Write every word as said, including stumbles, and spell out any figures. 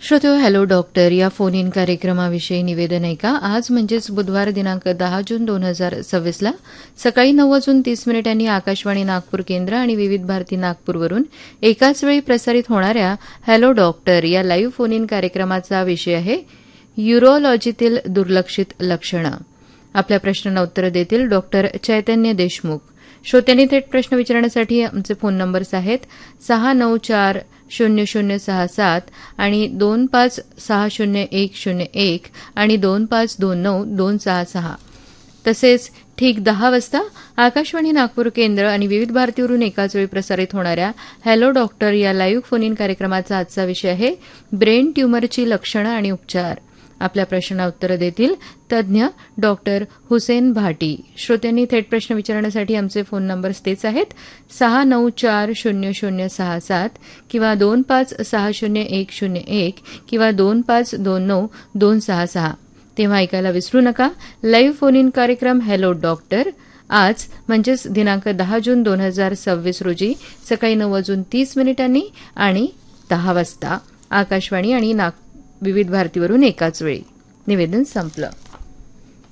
श्रोते hello doctor या phone in कार्यक्रमाविषयी निवेदन आहे का. आज म्हणजेच बुधवार दिनांक दहा जून दोन हजार सव्वीसला सकाळी नऊ वाजून तीस मिनिटांनी आकाशवाणी नागपूर केंद्र आणि विविध भारती नागपूरवरून एकाच वेळी प्रसारित होणाऱ्या हॅलो डॉक्टर या लाईव्ह फोन इन कार्यक्रमाचा विषय आहे युरोलॉजीतील दुर्लक्षित लक्षणं. आपल्या प्रश्नांना उत्तर देतील डॉक्टर चैतन्य देशमुख. श्रोत्यांनी थेट प्रश्न विचारण्यासाठी आमचे फोन नंबर्स आहेत सहा नऊ चार शून्य शून्य सहा सात आणि दोन पाच सहा शून्य एक शून्य एक आणि दोन पाच दोन नऊ दोन सहा सहा. तसेच ठीक दहा वाजता आकाशवाणी नागपूर केंद्र आणि विविध भारतीवरून एकाच वेळी प्रसारित होणाऱ्या हॅलो डॉक्टर या लाईव्ह फोन इन कार्यक्रमाचा आजचा विषय आहे ब्रेन ट्यूमरची लक्षणं आणि उपचार. आपल्या प्रश्नांना उत्तरं देतील तज्ज्ञ डॉक्टर हुसेन भाटी. श्रोत्यांनी थेट प्रश्न विचारण्यासाठी आमचे फोन नंबर्स तेच आहेत सहा नऊ चार शून्य शून्य सहा सात किंवा दोन पाच सहा शून्य एक शून्य एक किंवा दोन पाच दोन नऊ दोन सहा सहा. तेव्हा ऐकायला विसरू नका लाईव्ह फोन इन कार्यक्रम हॅलो डॉक्टर आज म्हणजेच दिनांक दहा जून दोन हजार सव्वीस रोजी सकाळी नऊ वाजून तीस मिनिटांनी आणि दहा वाजता आकाशवाणी आणि नाग विविध भारतीवरून एकाच वेळी. निवेदन संपलं.